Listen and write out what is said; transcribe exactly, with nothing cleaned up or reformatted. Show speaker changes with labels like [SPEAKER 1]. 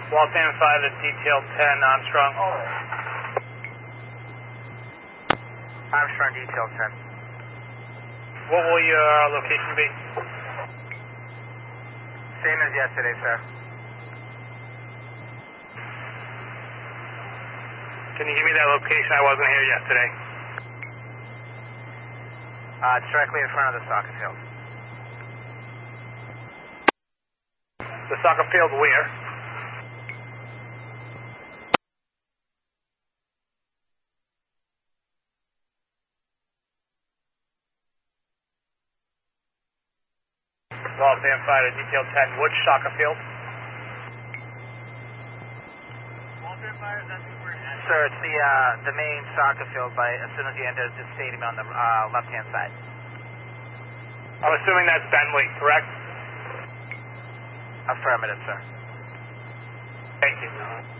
[SPEAKER 1] Waltham five to detail ten, Armstrong.
[SPEAKER 2] Armstrong, detail ten.
[SPEAKER 1] What will your location be?
[SPEAKER 2] Same as yesterday, sir.
[SPEAKER 1] Can you give me that location? I wasn't here yesterday.
[SPEAKER 2] Uh, it's directly in front of the soccer field.
[SPEAKER 1] The soccer field where? Waltham five to detail ten, which soccer field?
[SPEAKER 2] Sir, it's the uh, the main soccer field by as soon as you enter the stadium on the uh, left-hand side.
[SPEAKER 1] I'm assuming that's Bentley, correct?
[SPEAKER 2] Affirmative, sir.
[SPEAKER 1] Thank you.